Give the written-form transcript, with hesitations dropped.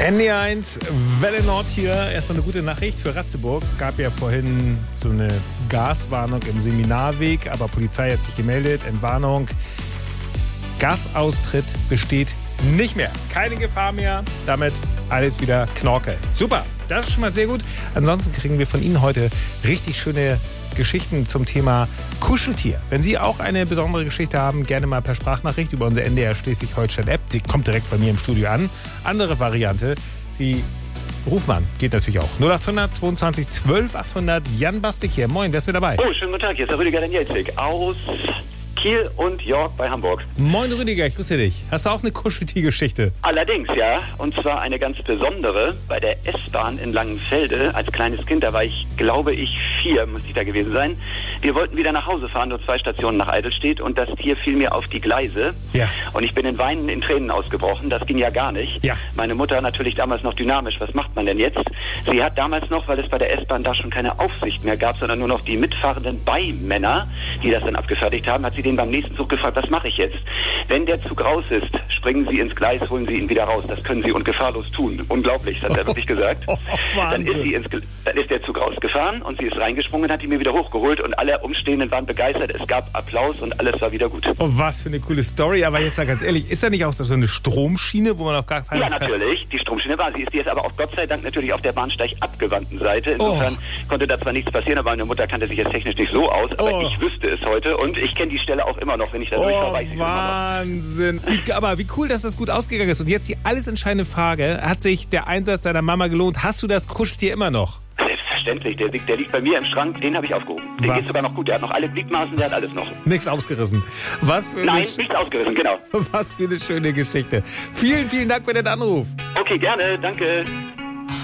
NDR1, Welle Nord hier. Erstmal eine gute Nachricht für Ratzeburg. Gab ja vorhin so eine Gaswarnung im Seminarweg, aber Polizei hat sich gemeldet. Entwarnung. Gasaustritt besteht nicht mehr. Keine Gefahr mehr. Damit alles wieder Knorke. Super, das ist schon mal sehr gut. Ansonsten kriegen wir von Ihnen heute richtig schöne Geschichten zum Thema Kuscheltier. Wenn Sie auch eine besondere Geschichte haben, gerne mal per Sprachnachricht über unsere NDR Schleswig-Holstein-App. Die kommt direkt bei mir im Studio an. Andere Variante, Sie rufen an. Geht natürlich auch. 0800 22 12 800. Jan Bastik hier. Moin, wer ist mit dabei? Oh, schönen guten Tag. Hier ist der Rüdiger Danielzig aus Kiel und York bei Hamburg. Moin Rüdiger, ich grüße dich. Hast du auch eine Kuscheltier-Geschichte? Allerdings, ja. Und zwar eine ganz besondere. Bei der S-Bahn in Langenfelde als kleines Kind, da war ich, glaube ich, 4, muss ich da gewesen sein. Wir wollten wieder nach Hause fahren, nur 2 Stationen nach Eidelstedt, und das Tier fiel mir auf die Gleise. Ja. Und ich bin in Weinen, in Tränen ausgebrochen. Das ging ja gar nicht. Ja. Meine Mutter natürlich damals noch dynamisch. Was macht man denn jetzt? Sie hat damals noch, weil es bei der S-Bahn da schon keine Aufsicht mehr gab, sondern nur noch die mitfahrenden Beimänner, die das dann abgefertigt haben, hat sie den beim nächsten Zug gefragt, was mache ich jetzt? Wenn der Zug raus ist, springen Sie ins Gleis, holen Sie ihn wieder raus. Das können Sie und gefahrlos tun. Unglaublich, hat er wirklich gesagt. Dann ist der Zug rausgefahren und sie ist reingesprungen und hat ihn mir wieder hochgeholt und alle Umstehenden waren begeistert. Es gab Applaus und alles war wieder gut. Oh, was für eine coole Story. Aber jetzt mal ganz ehrlich, ist da nicht auch so eine Stromschiene, wo man auf gar keinen Fall... Ja, natürlich. Die Stromschiene war sie. Die ist aber auch Gott sei Dank natürlich auf der Bahnsteig abgewandten Seite. Insofern konnte da zwar nichts passieren, aber meine Mutter kannte sich jetzt technisch nicht so aus. Aber ich wüsste es heute und ich kenne die Stelle auch immer noch, wenn ich da durchfahre, weiß ich Wahnsinn. Aber wie cool, dass das gut ausgegangen ist. Und jetzt die alles entscheidende Frage. Hat sich der Einsatz deiner Mama gelohnt? Hast du das Kuscheltier immer noch? Selbstverständlich. Der liegt bei mir im Schrank. Den habe ich aufgehoben. Den geht sogar noch gut. Der hat noch alle Gliedmaßen, der hat alles noch. Nichts ausgerissen. Nein, nichts ausgerissen, genau. Was für eine schöne Geschichte. Vielen, vielen Dank für den Anruf. Okay, gerne. Danke.